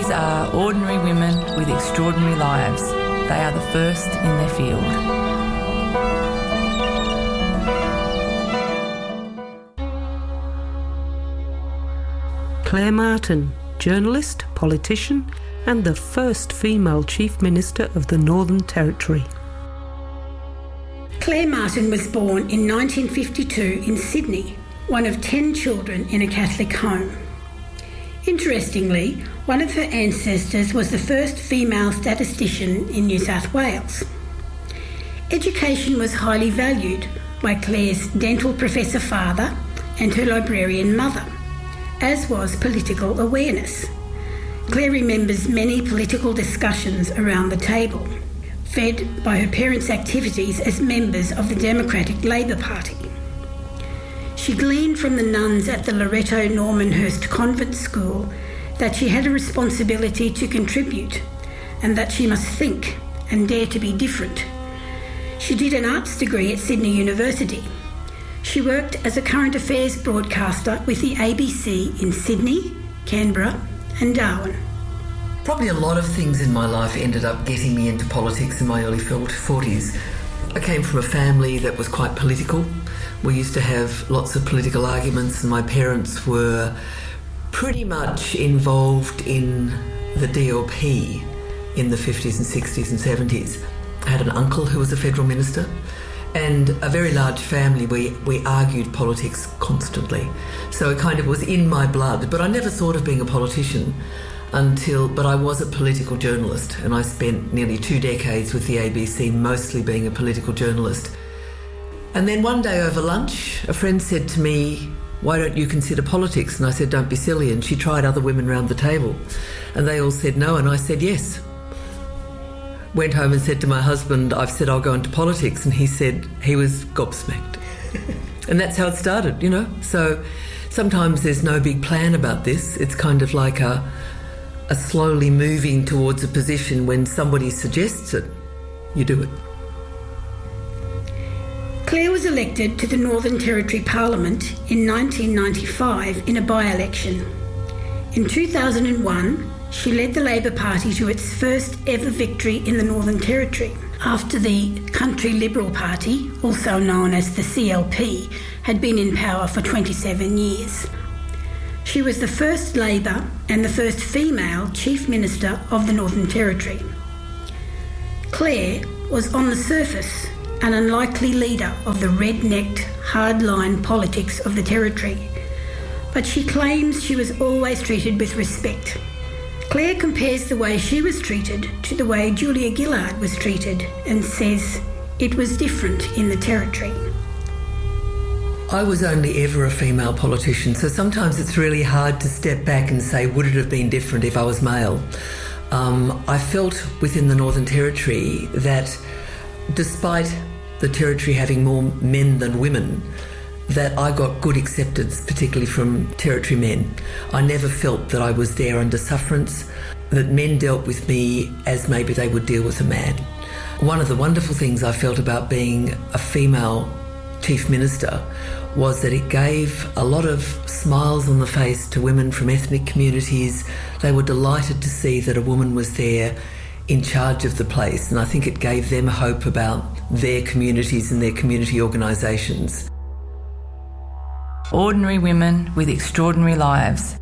These are ordinary women with extraordinary lives. They are the first in their field. Claire Martin, journalist, politician, and the first female Chief Minister of the Northern Territory. Claire Martin was born in 1952 in Sydney, one of 10 children in a Catholic home. Interestingly, one of her ancestors was the first female statistician in New South Wales. Education was highly valued by Claire's dental professor father and her librarian mother, as was political awareness. Claire remembers many political discussions around the table, fed by her parents' activities as members of the Democratic Labor Party. She gleaned from the nuns at the Loreto Normanhurst Convent School that she had a responsibility to contribute and that she must think and dare to be different. She did an arts degree at Sydney University. She worked as a current affairs broadcaster with the ABC in Sydney, Canberra and Darwin. Probably a lot of things in my life ended up getting me into politics in my early 40s. I came from a family that was quite political. We used to have lots of political arguments, and my parents were pretty much involved in the DLP in the 50s and 60s and 70s. I had an uncle who was a federal minister, and a very large family. We argued politics constantly. So it kind of was in my blood, but I never thought of being a politician but I was a political journalist, and I spent nearly 2 decades with the ABC, mostly being a political journalist. And then one day over lunch, a friend said to me, "Why don't you consider politics?" And I said, "Don't be silly." And she tried other women round the table, and they all said no, and I said yes. Went home and said to my husband, "I've said I'll go into politics," and he said he was gobsmacked. And that's how it started, you know. So sometimes there's no big plan about this. It's kind of like a slowly moving towards a position. When somebody suggests it, you do it. Claire was elected to the Northern Territory Parliament in 1995 in a by-election. In 2001, she led the Labor Party to its first ever victory in the Northern Territory, after the Country Liberal Party, also known as the CLP, had been in power for 27 years. She was the first Labor and the first female Chief Minister of the Northern Territory. Claire was on the surface an unlikely leader of the red-necked, hard-line politics of the Territory, but she claims she was always treated with respect. Claire compares the way she was treated to the way Julia Gillard was treated and says it was different in the Territory. I was only ever a female politician, so sometimes it's really hard to step back and say, would it have been different if I was male? I felt within the Northern Territory that despite the Territory having more men than women, that I got good acceptance, particularly from Territory men. I never felt that I was there under sufferance, that men dealt with me as maybe they would deal with a man. One of the wonderful things I felt about being a female Chief Minister was that it gave a lot of smiles on the face to women from ethnic communities. They were delighted to see that a woman was there in charge of the place, and I think it gave them hope about their communities and their community organisations. Ordinary women with extraordinary lives.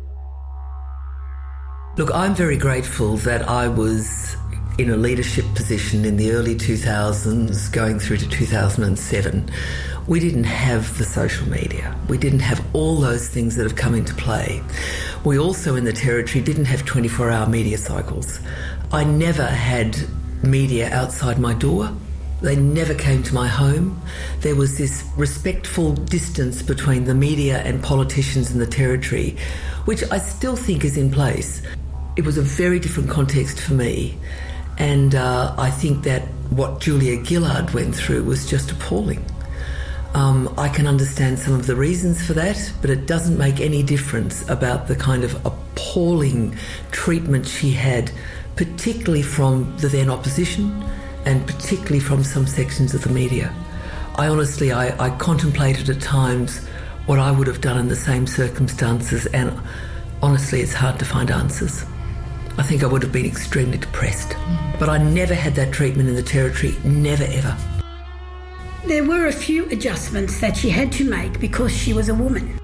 Look, I'm very grateful that I was in a leadership position in the early 2000s, going through to 2007. We didn't have the social media. We didn't have all those things that have come into play. We also, in the Territory, didn't have 24-hour media cycles. I never had media outside my door. They never came to my home. There was this respectful distance between the media and politicians in the Territory, which I still think is in place. It was a very different context for me. And I think that what Julia Gillard went through was just appalling. I can understand some of the reasons for that, but it doesn't make any difference about the kind of appalling treatment she had, particularly from the then opposition and particularly from some sections of the media. I contemplated at times what I would have done in the same circumstances, and honestly, it's hard to find answers. I think I would have been extremely depressed. But I never had that treatment in the Territory, never ever. There were a few adjustments that she had to make because she was a woman.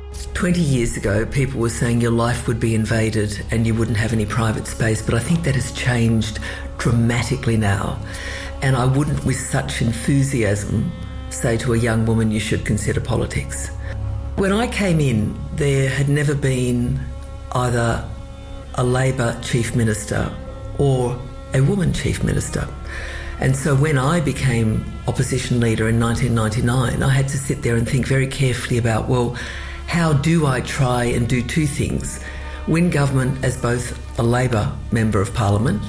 20 years ago, people were saying your life would be invaded and you wouldn't have any private space, but I think that has changed dramatically now. And I wouldn't, with such enthusiasm, say to a young woman, you should consider politics. When I came in, there had never been either a Labor Chief Minister or a woman Chief Minister. And so when I became opposition leader in 1999, I had to sit there and think very carefully about, well, how do I try and do two things? Win government as both a Labor Member of Parliament,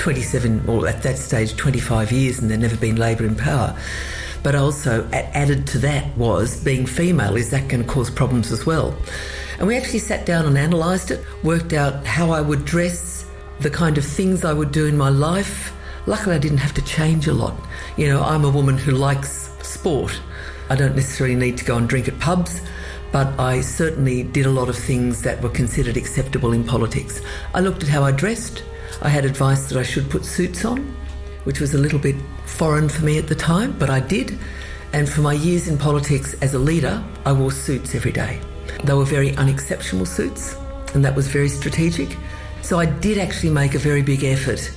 27, or at that stage 25 years, and there'd never been Labor in power. But also added to that was being female. Is that going to cause problems as well? And we actually sat down and analysed it, worked out how I would dress, the kind of things I would do in my life. Luckily, I didn't have to change a lot. You know, I'm a woman who likes sport. I don't necessarily need to go and drink at pubs, but I certainly did a lot of things that were considered acceptable in politics. I looked at how I dressed. I had advice that I should put suits on, which was a little bit foreign for me at the time, but I did. And for my years in politics as a leader, I wore suits every day. They were very unexceptional suits, and that was very strategic. So I did actually make a very big effort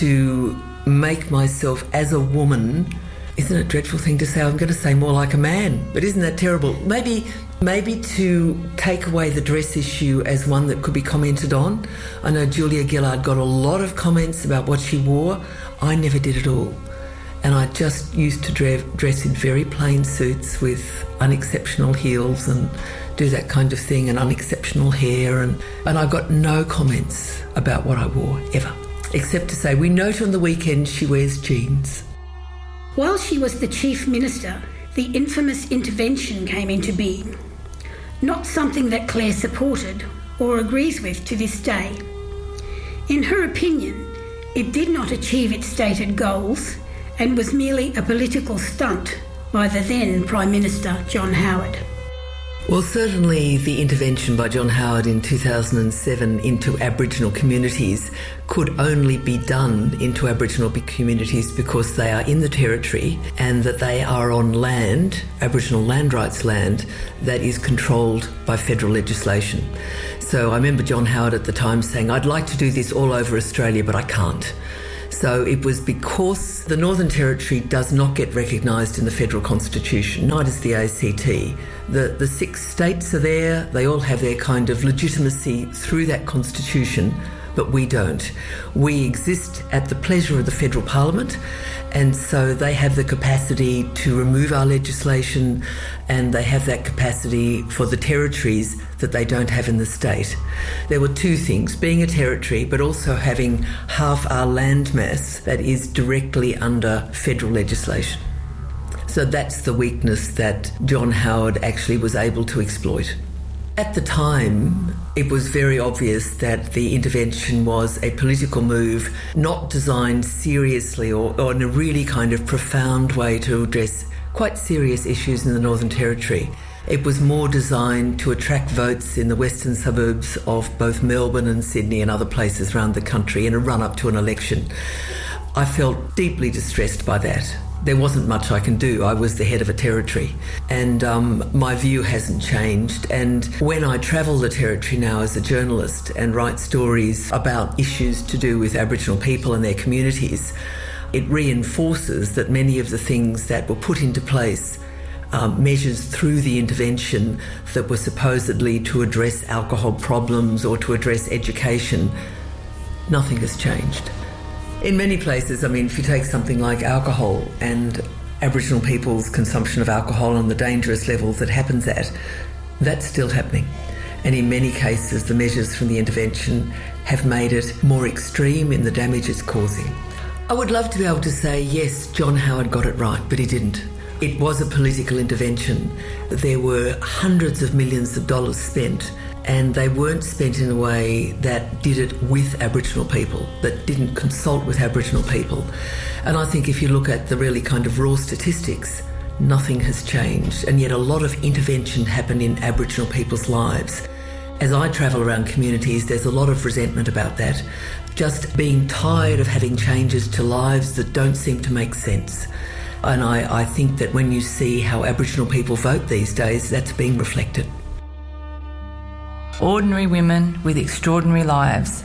to make myself as a woman. Isn't it a dreadful thing to say? I'm going to say more like a man, but isn't that terrible? Maybe to take away the dress issue as one that could be commented on. I know Julia Gillard got a lot of comments about what she wore. I never did at all. And I just used to dress in very plain suits with unexceptional heels and do that kind of thing, and unexceptional hair. And I got no comments about what I wore, ever. Except to say, we note on the weekend she wears jeans. While she was the Chief Minister, the infamous intervention came into being. Not something that Claire supported or agrees with to this day. In her opinion, it did not achieve its stated goals and was merely a political stunt by the then Prime Minister John Howard. Well, certainly the intervention by John Howard in 2007 into Aboriginal communities could only be done into Aboriginal communities because they are in the Territory and that they are on land, Aboriginal land rights land, that is controlled by federal legislation. So I remember John Howard at the time saying, I'd like to do this all over Australia, but I can't. So it was because the Northern Territory does not get recognised in the federal constitution, neither does the ACT. The 6 states are there, they all have their kind of legitimacy through that constitution, but we don't. We exist at the pleasure of the federal parliament, and so they have the capacity to remove our legislation, and they have that capacity for the territories that they don't have in the state. There were 2 things, being a territory, but also having half our land mass that is directly under federal legislation. So that's the weakness that John Howard actually was able to exploit. At the time, it was very obvious that the intervention was a political move, not designed seriously or in a really kind of profound way to address quite serious issues in the Northern Territory. It was more designed to attract votes in the western suburbs of both Melbourne and Sydney and other places around the country in a run-up to an election. I felt deeply distressed by that. There wasn't much I can do. I was the head of a territory, and my view hasn't changed. And when I travel the territory now as a journalist and write stories about issues to do with Aboriginal people and their communities, it reinforces that many of the things that were put into place, measures through the intervention that were supposedly to address alcohol problems or to address education, nothing has changed. In many places, I mean, if you take something like alcohol and Aboriginal people's consumption of alcohol and the dangerous levels it happens at, that's still happening. And in many cases, the measures from the intervention have made it more extreme in the damage it's causing. I would love to be able to say, yes, John Howard got it right, but he didn't. It was a political intervention. There were hundreds of millions of dollars spent, and they weren't spent in a way that did it with Aboriginal people, that didn't consult with Aboriginal people. And I think if you look at the really kind of raw statistics, nothing has changed, and yet a lot of intervention happened in Aboriginal people's lives. As I travel around communities, there's a lot of resentment about that. just being tired of having changes to lives that don't seem to make sense. And I think that when you see how Aboriginal people vote these days, that's being reflected. Ordinary women with extraordinary lives.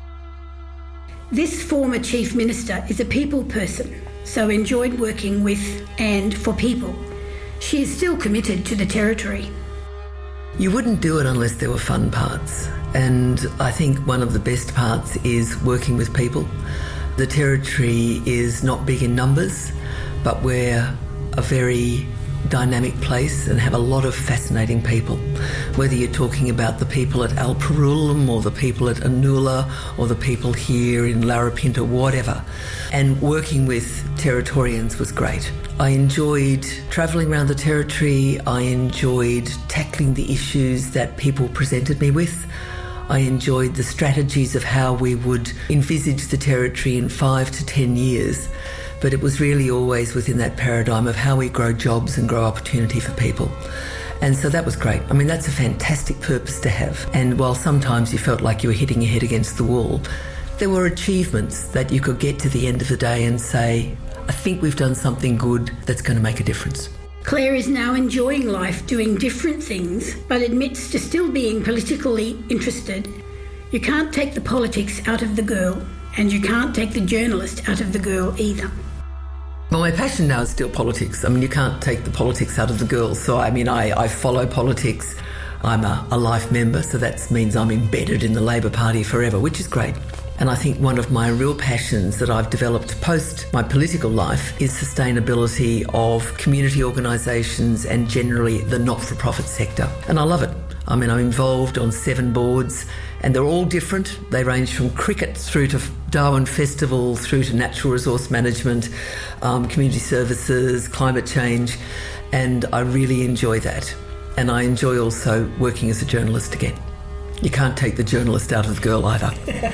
This former Chief Minister is a people person, so enjoyed working with and for people. She is still committed to the Territory. You wouldn't do it unless there were fun parts. And I think one of the best parts is working with people. The Territory is not big in numbers, but we're a very dynamic place and have a lot of fascinating people. Whether you're talking about the people at Alpurrulam or the people at Anula or the people here in Larapinta, whatever. And working with Territorians was great. I enjoyed travelling around the Territory. I enjoyed tackling the issues that people presented me with. I enjoyed the strategies of how we would envisage the Territory in 5 to 10 years. But it was really always within that paradigm of how we grow jobs and grow opportunity for people. And so that was great. I mean, that's a fantastic purpose to have. And while sometimes you felt like you were hitting your head against the wall, there were achievements that you could get to the end of the day and say, I think we've done something good that's going to make a difference. Claire is now enjoying life doing different things, but admits to still being politically interested. You can't take the politics out of the girl, and you can't take the journalist out of the girl either. Well, my passion now is still politics. I mean, you can't take the politics out of the girls. So, I mean, I follow politics. I'm a life member, so that means I'm embedded in the Labor Party forever, which is great. And I think one of my real passions that I've developed post my political life is sustainability of community organisations and generally the not-for-profit sector. And I love it. I mean, I'm involved on 7 boards and they're all different. They range from cricket through to Darwin Festival, through to natural resource management, community services, climate change. And I really enjoy that. And I enjoy also working as a journalist again. You can't take the journalist out of the girl either.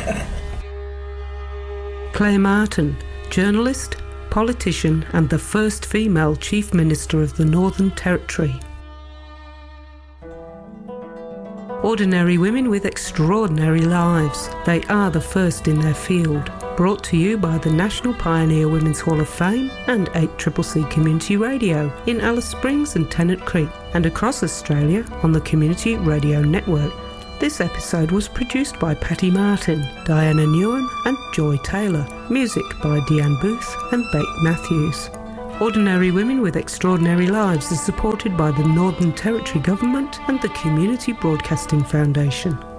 Claire Martin, journalist, politician and the first female Chief Minister of the Northern Territory. Ordinary women with extraordinary lives. They are the first in their field. Brought to you by the National Pioneer Women's Hall of Fame and 8CCC Community Radio in Alice Springs and Tennant Creek and across Australia on the Community Radio Network. This episode was produced by Patty Martin, Diana Newham and Joy Taylor. Music by Deanne Booth and Bate Matthews. Ordinary Women with Extraordinary Lives is supported by the Northern Territory Government and the Community Broadcasting Foundation.